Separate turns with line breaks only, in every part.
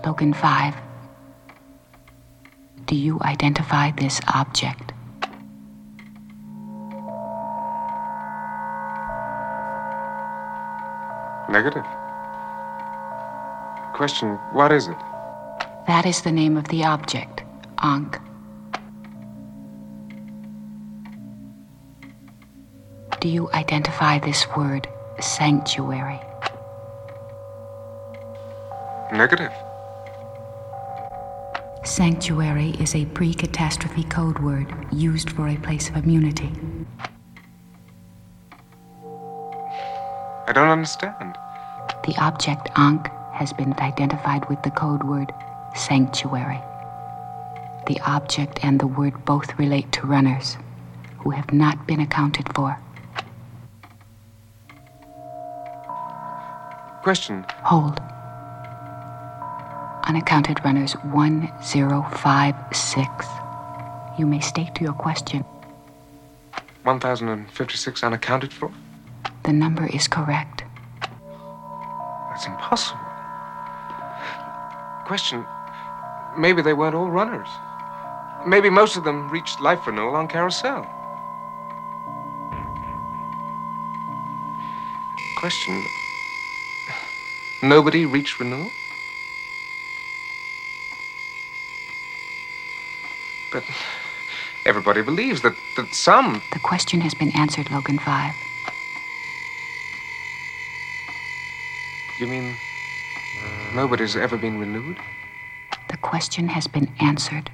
Logan 5. Do you identify this object?
Negative. Question, what is it?
That is the name of the object, Ankh. Do you identify this word, sanctuary?
Negative.
Sanctuary is a pre-catastrophe code word used for a place of immunity.
I don't understand.
The object Ankh has been identified with the code word sanctuary. The object and the word both relate to runners who have not been accounted for.
Question.
Hold. Unaccounted runners 1056. You may state your question.
1,056 unaccounted for?
The number is correct.
That's impossible. Question. Maybe they weren't all runners. Maybe most of them reached life renewal on Carousel. Question. Nobody reached renewal? But everybody believes that some...
The question has been answered, Logan 5.
You mean nobody's ever been renewed?
The question has been answered.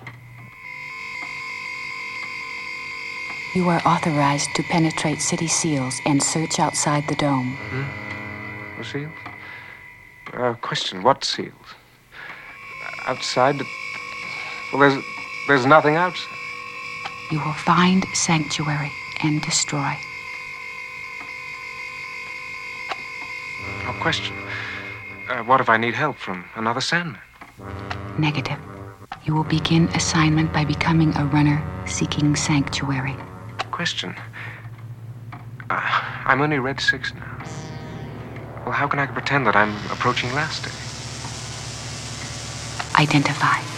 You are authorized to penetrate city seals and search outside the dome.
The seals? Question, what seals? Outside? Well, there's nothing outside.
You will find sanctuary and destroy.
Oh, question. What if I need help from another Sandman?
Negative. You will begin assignment by becoming a runner seeking sanctuary.
Question. I'm only Red 6 now. Well, how can I pretend that I'm approaching last day?
Identify.